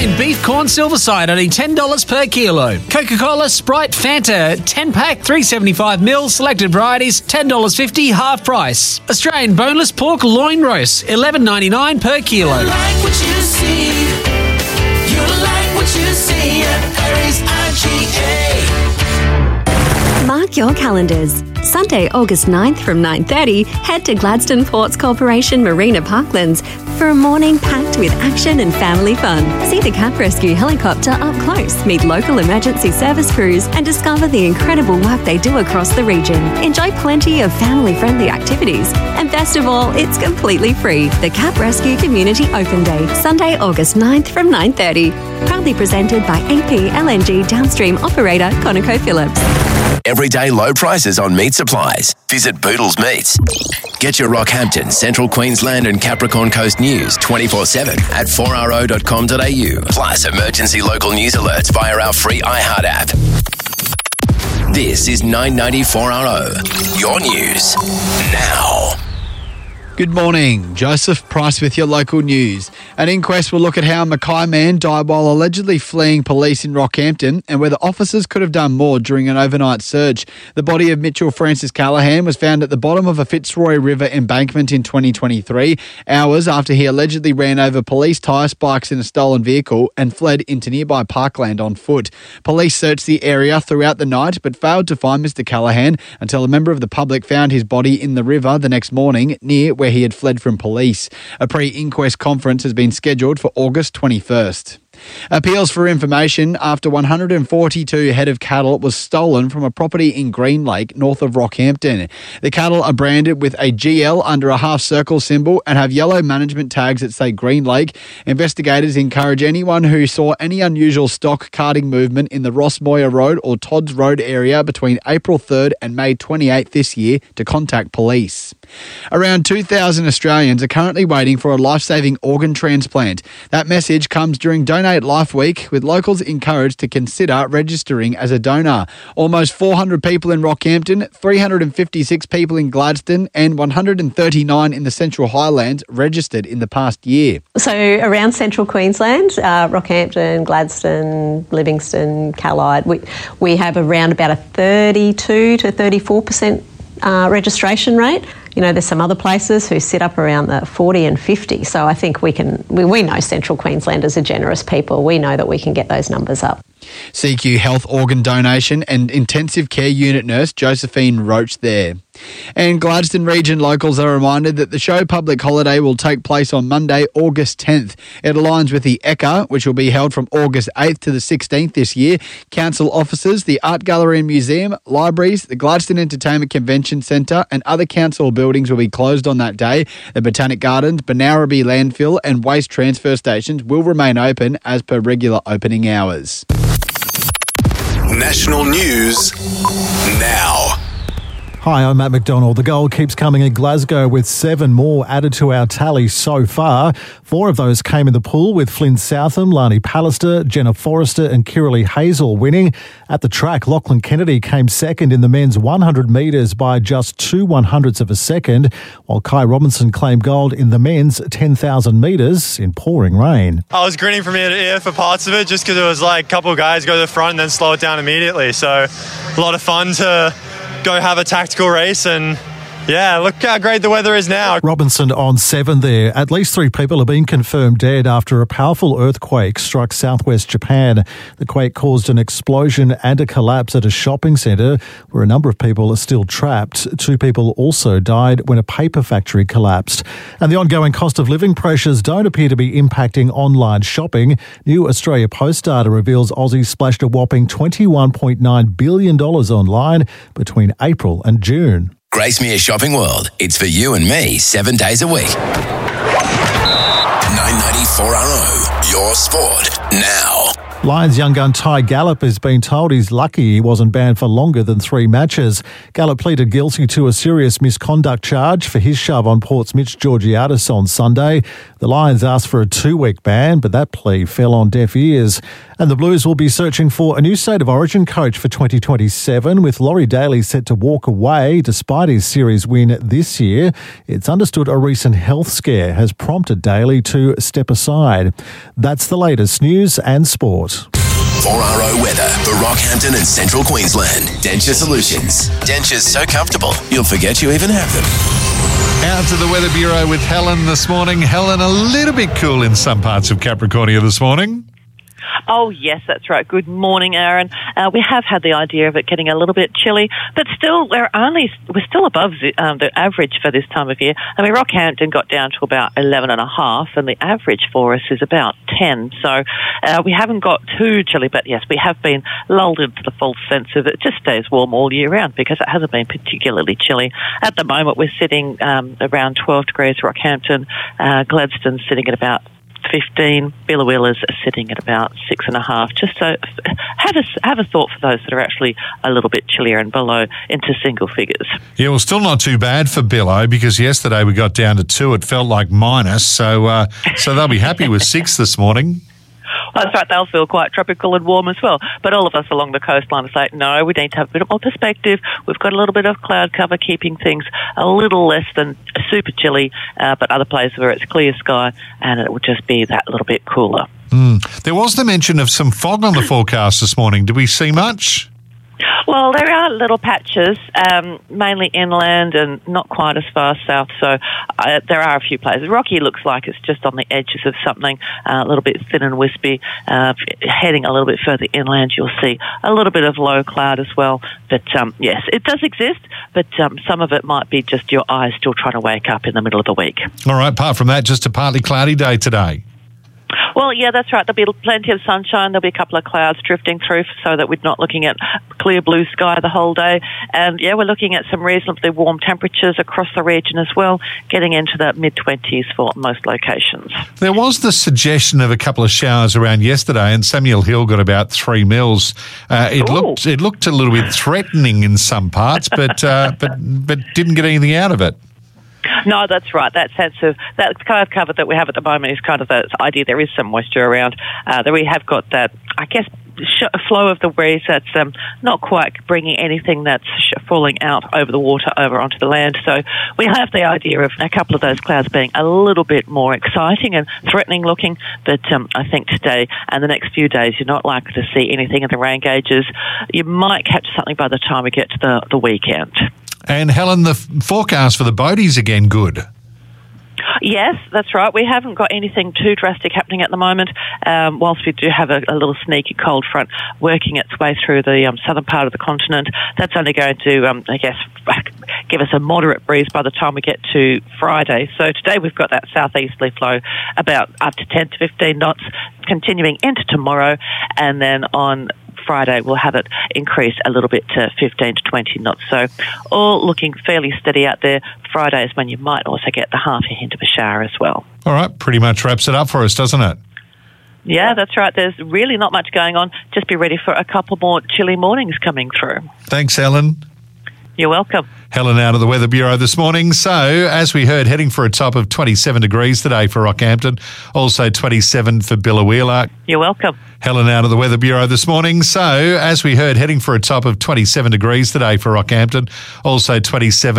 Australian beef corn silver side, only $10 per kilo. Coca-Cola, Sprite, Fanta, 10-pack, 375ml, selected varieties, $10.50, half price. Australian boneless pork loin roast, $11.99 per kilo. You like what you see. You like what you see at Perry's IGA. Mark your calendars. Sunday, August 9th from 9:30, head to Gladstone Ports Corporation Marina Parklands for a morning packed with action and family fun. See the Cap Rescue helicopter up close, meet local emergency service crews, and discover the incredible work they do across the region. Enjoy plenty of family-friendly activities. And best of all, it's completely free. The Cap Rescue Community Open Day, Sunday, August 9th from 9:30. Proudly presented by AP LNG downstream operator ConocoPhillips. Everyday low prices on meat supplies. Visit Boodles Meats. Get your Rockhampton, Central Queensland and Capricorn Coast news 24/7 at 4RO.com.au. Plus emergency local news alerts via our free iHeart app. This is 994RO. Your news now. Good morning. Joseph Price with your local news. An inquest will look at how a Mackay man died while allegedly fleeing police in Rockhampton and whether officers could have done more during an overnight search. The body of Mitchell Francis Callaghan was found at the bottom of a Fitzroy River embankment in 2023, hours after he allegedly ran over police tyre spikes in a stolen vehicle and fled into nearby parkland on foot. Police searched the area throughout the night but failed to find Mr Callaghan until a member of the public found his body in the river the next morning near where he had fled from police. A pre-inquest conference has been scheduled for August 21st. Appeals for information after 142 head of cattle was stolen from a property in Green Lake, north of Rockhampton. The cattle are branded with a GL under a half-circle symbol and have yellow management tags that say Green Lake. Investigators encourage anyone who saw any unusual stock carting movement in the Ross Moyer Road or Todd's Road area between April 3rd and May 28th this year to contact police. Around 2,000 Australians are currently waiting for a life-saving organ transplant. That message comes during Donate Life Week, with locals encouraged to consider registering as a donor. Almost 400 people in Rockhampton, 356 people in Gladstone and 139 in the Central Highlands registered in the past year. So around Central Queensland, Rockhampton, Gladstone, Livingston, Callide, we have around about a 32 to 34% registration rate. You know, there's some other places who sit up around the 40 and 50. So I think we know Central Queenslanders are generous people. We know that we can get those numbers up. CQ Health organ donation and intensive care unit nurse Josephine Roach there. And Gladstone region locals are reminded that the show public holiday will take place on Monday, August 10th. It aligns with the ECCA, which will be held from August 8th to the 16th this year. Council offices, the Art Gallery and Museum, libraries, the Gladstone Entertainment Convention Centre and other council buildings will be closed on that day. The Botanic Gardens, Benarabi Landfill and waste transfer stations will remain open as per regular opening hours. National news now. Hi, I'm Matt McDonald. The gold keeps coming in Glasgow with 7 more added to our tally so far. 4 of those came in the pool with Flynn Southam, Lani Pallister, Jenna Forrester and Kiralee Hazel winning. At the track, Lachlan Kennedy came second in the men's 100 metres by just 2/100ths of a second, while Kai Robinson claimed gold in the men's 10,000 metres in pouring rain. I was grinning from ear to ear for parts of it just because it was like a couple of guys go to the front and then slow it down immediately. So a lot of fun to go have a tactical race and yeah, look how great the weather is now. Robinson on 7 there. At least 3 people have been confirmed dead after a powerful earthquake struck southwest Japan. The quake caused an explosion and a collapse at a shopping centre where a number of people are still trapped. 2 people also died when a paper factory collapsed. And the ongoing cost of living pressures don't appear to be impacting online shopping. New Australia Post data reveals Aussie splashed a whopping $21.9 billion online between April and June. Gracemere Shopping World. It's for you and me 7 days a week. 994RO. Your sport now. Lions young gun Ty Gallup has been told he's lucky he wasn't banned for longer than 3 matches. Gallup pleaded guilty to a serious misconduct charge for his shove on Port's Mitch Georgiadis on Sunday. The Lions asked for a 2-week ban, but that plea fell on deaf ears. And the Blues will be searching for a new State of Origin coach for 2027, with Laurie Daly set to walk away despite his series win this year. It's understood a recent health scare has prompted Daly to step aside. That's the latest news and sport. 4RO weather for Rockhampton and Central Queensland. Denture Solutions. Dentures so comfortable, you'll forget you even have them. Out to the Weather Bureau with Helen this morning. Helen, a little bit cool in some parts of Capricornia this morning. Oh, yes, that's right. Good morning, Aaron. We have had the idea of it getting a little bit chilly, but still, we're still above the average for this time of year. I mean, Rockhampton got down to about 11.5, and the average for us is about 10. So we haven't got too chilly, but yes, we have been lulled into the false sense of it just stays warm all year round because it hasn't been particularly chilly. At the moment, we're sitting around 12 degrees Rockhampton, Gladstone sitting at about 15, Bilowilla's sitting at about 6.5. Just so have a thought for those that are actually a little bit chillier and below into single figures. Yeah, well, still not too bad for Billo because yesterday we got down to 2. It felt like minus, so they'll be happy with 6 this morning. Well, that's right, they'll feel quite tropical and warm as well. But all of us along the coastline are saying, no, we need to have a bit more perspective. We've got a little bit of cloud cover keeping things a little less than super chilly, but other places where it's clear sky and it will just be that little bit cooler. There was the mention of some fog on the forecast this morning. Did we see much? Well, there are little patches, mainly inland and not quite as far south, so there are a few places. Rocky looks like it's just on the edges of something, a little bit thin and wispy. Heading a little bit further inland, you'll see a little bit of low cloud as well. But, yes, it does exist, but some of it might be just your eyes still trying to wake up in the middle of the week. All right, apart from that, just a partly cloudy day today. Well, yeah, that's right. There'll be plenty of sunshine. There'll be a couple of clouds drifting through so that we're not looking at clear blue sky the whole day. And, yeah, we're looking at some reasonably warm temperatures across the region as well, getting into the mid-20s for most locations. There was the suggestion of a couple of showers around yesterday, and Samuel Hill got about 3 mils. It looked a little bit threatening in some parts, but didn't get anything out of it. No, that's right. That sense of that cloud cover that we have at the moment is kind of the idea there is some moisture around. That we have got that, I guess, flow of the breeze that's not quite bringing anything that's falling out over the water over onto the land. So we have the idea of a couple of those clouds being a little bit more exciting and threatening looking. But I think today and the next few days, you're not likely to see anything in the rain gauges. You might catch something by the time we get to the weekend. And Helen, the forecast for the boaties again good. Yes, that's right. We haven't got anything too drastic happening at the moment, whilst we do have a little sneaky cold front working its way through the southern part of the continent. That's only going to, give us a moderate breeze by the time we get to Friday. So today we've got that southeasterly flow about up to 10 to 15 knots continuing into tomorrow, and then on Friday we'll have it increase a little bit to 15 to 20 knots. So all looking fairly steady out there. Friday is when you might also get the half a hint of a shower as well. All right, pretty much wraps it up for us, doesn't it? Yeah, that's right. There's really not much going on. Just be ready for a couple more chilly mornings coming through. Thanks, Helen. You're welcome. Helen out of the Weather Bureau this morning. So, as we heard, heading for a top of 27 degrees today for Rockhampton, also 27 for Billawheeler. You're welcome. Helen out of the Weather Bureau this morning. So, as we heard, heading for a top of 27 degrees today for Rockhampton, also 27